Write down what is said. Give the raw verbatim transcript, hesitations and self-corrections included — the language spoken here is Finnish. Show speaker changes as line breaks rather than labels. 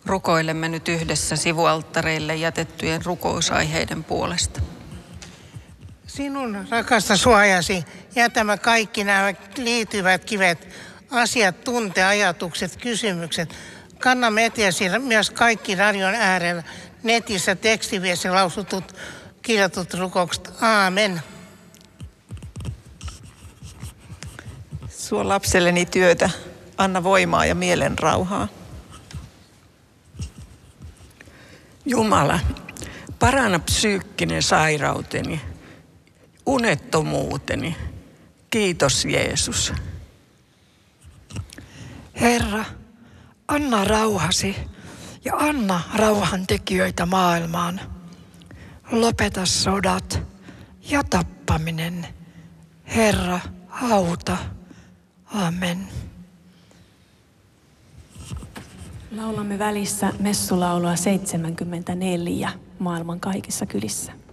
Rukoilemme nyt yhdessä sivualttareille jätettyjen rukousaiheiden puolesta.
Sinun rakasta suojasi jätämä kaikki nämä liittyvät kivet, asiat, tunte, ajatukset, kysymykset. Kannamme eteesi myös kaikki radion äärellä, netissä, tekstiviestissä lausutut, kirjatut rukoukset. Aamen.
Suo lapselleni työtä, anna voimaa ja mielen rauhaa.
Jumala, paranna psyykkinen sairauteni, unettomuuteni. Kiitos Jeesus.
Herra, anna rauhasi ja anna rauhantekijöitä maailmaan. Lopeta sodat ja tappaminen. Herra, auta. Amen.
Laulamme välissä messulaulua seitsemänkymmentäneljä maailman kaikissa kylissä.